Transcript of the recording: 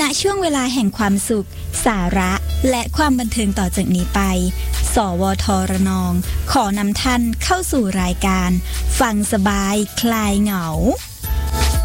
ช่วงเวลาแห่งความสุขสาระและความบันเทิงต่อจากนี้ไปสวทระนองขอนำท่านเข้าสู่รายการฟังสบายคลายเหงา